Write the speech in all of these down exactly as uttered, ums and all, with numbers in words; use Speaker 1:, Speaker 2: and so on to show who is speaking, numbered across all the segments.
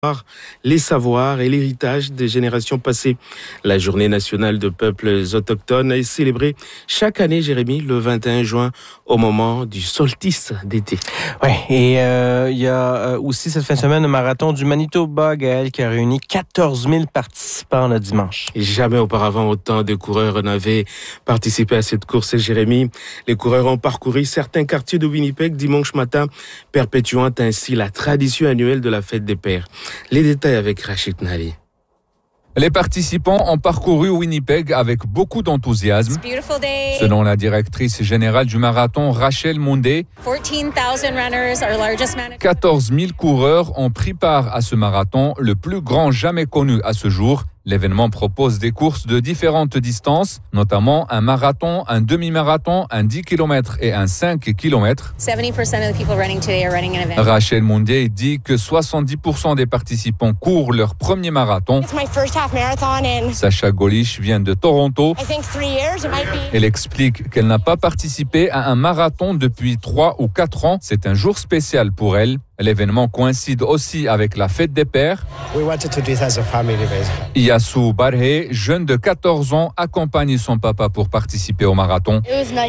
Speaker 1: les savoirs et l'héritage des générations passées. La journée nationale de peuples autochtones est célébrée chaque année, Jérémy, le vingt et un juin, au moment du solstice d'été.
Speaker 2: Oui, et il euh, y a euh, aussi cette fin de semaine le marathon du Manitoba, Gaël, qui a réuni quatorze mille participants le dimanche.
Speaker 1: Et jamais auparavant autant de coureurs n'avaient participé à cette course, Jérémy. Les coureurs ont parcouru certains quartiers de Winnipeg dimanche matin, perpétuant ainsi la tradition annuelle de la fête des pères. Les détails avec Rachid Nali.
Speaker 3: Les participants ont parcouru Winnipeg avec beaucoup d'enthousiasme. Selon la directrice générale du marathon, Rachel Mundé, quatorze mille coureurs ont pris part à ce marathon, le plus grand jamais connu à ce jour. L'événement propose des courses de différentes distances, notamment un marathon, un demi-marathon, un dix kilomètres et un cinq kilomètres. Rachel Mundé dit que soixante-dix pour cent des participants courent leur premier marathon. Sacha Golish vient de Toronto. Elle explique qu'elle n'a pas participé à un marathon depuis trois ou quatre ans. C'est un jour spécial pour elle. L'événement coïncide aussi avec la fête des pères. Yassou Barhe, jeune de quatorze ans, accompagne son papa pour participer au marathon.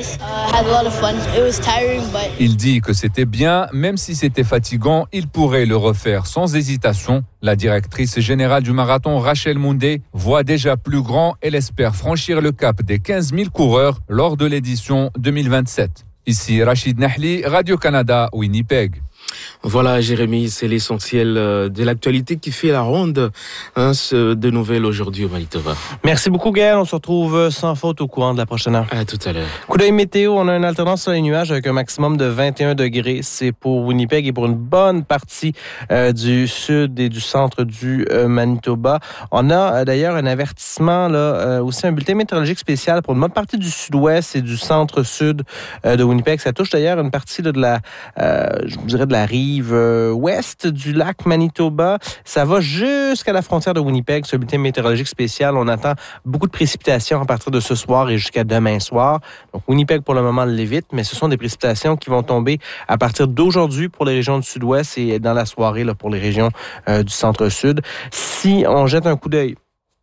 Speaker 3: Il dit que c'était bien, même si c'était fatigant, il pourrait le refaire sans hésitation. La directrice générale du marathon, Rachel Mundé, voit déjà plus grand. Elle espère franchir le cap des quinze mille coureurs lors de l'édition deux mille vingt-sept. Ici Rachid Nahli, Radio-Canada, Winnipeg.
Speaker 1: Voilà, Jérémy, c'est l'essentiel de l'actualité qui fait la ronde hein, de nouvelles aujourd'hui au Manitoba.
Speaker 2: Merci beaucoup, Gaël. On se retrouve sans faute au courant de la prochaine heure.
Speaker 1: À tout à l'heure.
Speaker 2: Coup d'œil météo, on a une alternance sur les nuages avec un maximum de vingt et un degrés. C'est pour Winnipeg et pour une bonne partie euh, du sud et du centre du euh, Manitoba. On a euh, d'ailleurs un avertissement, là, euh, aussi un bulletin météorologique spécial pour une bonne partie du sud-ouest et du centre-sud euh, de Winnipeg. Ça touche d'ailleurs une partie là, de la, euh, je vous dirais, de la rive euh, ouest du lac Manitoba. Ça va jusqu'à la frontière de Winnipeg, ce bulletin météorologique spécial. On attend beaucoup de précipitations à partir de ce soir et jusqu'à demain soir. Donc, Winnipeg, pour le moment, l'évite, mais ce sont des précipitations qui vont tomber à partir d'aujourd'hui pour les régions du sud-ouest et dans la soirée là, pour les régions euh, du centre-sud. Si on jette un coup d'œil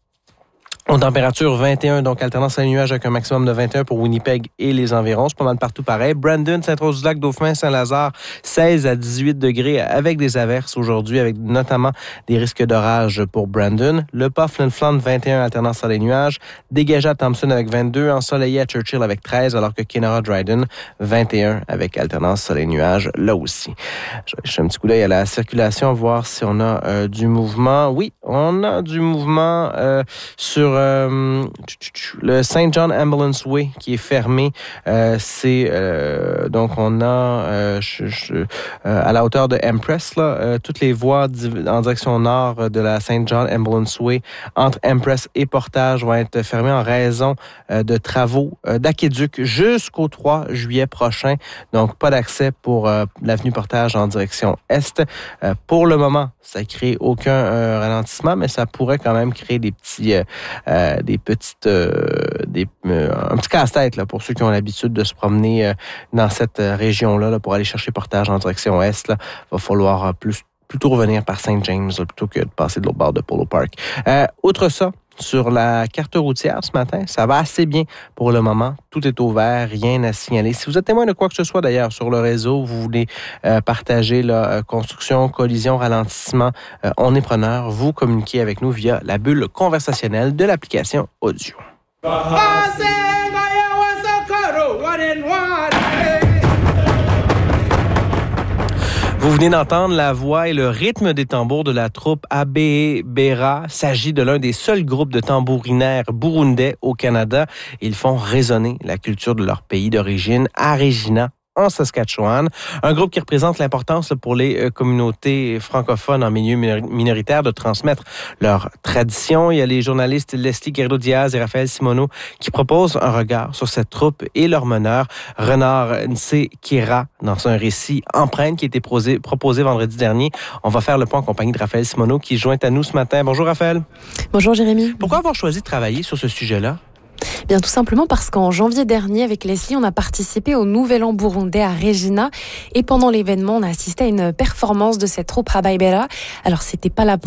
Speaker 2: en température vingt et un, donc alternance à les nuages avec un maximum de vingt et un pour Winnipeg et les environs. C'est pas mal partout pareil. Brandon, Sainte-Rose-du-Lac, Dauphin, Saint-Lazare, seize à dix-huit degrés avec des averses aujourd'hui, avec notamment des risques d'orage pour Brandon. Le Pas, Flin Flon, vingt et un, alternance à les nuages. Dégagé à Thompson avec vingt-deux, ensoleillé à Churchill avec treize, alors que Kenora Dryden, vingt et un avec alternance à les nuages là aussi. Je vais jeter un petit coup d'œil à la circulation, voir si on a euh, du mouvement. Oui, on a du mouvement euh, sur Euh, le Saint John Ambulance Way qui est fermé. Euh, c'est euh, donc on a euh, je, je, euh, à la hauteur de Empress là, euh, toutes les voies en direction nord de la Saint John Ambulance Way entre Empress et Portage vont être fermées en raison euh, de travaux euh, d'aqueduc jusqu'au trois juillet prochain. Donc pas d'accès pour euh, l'avenue Portage en direction est. Euh, pour le moment, ça crée aucun euh, ralentissement, mais ça pourrait quand même créer des petits euh, Euh, des petites, euh, des, euh, un petit casse-tête là, pour ceux qui ont l'habitude de se promener euh, dans cette euh, région-là là, pour aller chercher Portage en direction est. Il va falloir euh, plus, plutôt revenir par Saint James là, plutôt que de passer de l'autre bord de Polo Park. Euh, outre ça, sur la carte routière ce matin, ça va assez bien pour le moment. Tout est ouvert, rien à signaler. Si vous êtes témoin de quoi que ce soit d'ailleurs sur le réseau, vous voulez euh, partager la construction, collision, ralentissement, euh, on est preneur. Vous communiquez avec nous via la bulle conversationnelle de l'application audio. Vous venez d'entendre la voix et le rythme des tambours de la troupe Abe Bera. Il s'agit de l'un des seuls groupes de tambourinaires burundais au Canada. Ils font résonner la culture de leur pays d'origine à Regina, en Saskatchewan. Un groupe qui représente l'importance pour les communautés francophones en milieu minoritaire de transmettre leur tradition. Il y a les journalistes Leslie Guerrero-Diaz et Raphaël Simoneau qui proposent un regard sur cette troupe et leur meneur, Renard Nsekera, dans un récit empreinte qui a été proposé, proposé vendredi dernier. On va faire le point en compagnie de Raphaël Simoneau qui est joint à nous ce matin. Bonjour Raphaël.
Speaker 4: Bonjour Jérémy.
Speaker 2: Pourquoi avoir choisi de travailler sur ce sujet-là?
Speaker 4: Bien, tout simplement parce qu'en janvier dernier, avec Leslie, on a participé au Nouvel An burundais à Regina. Et pendant l'événement, on a assisté à une performance de cette troupe Habaibera. Alors, c'était pas la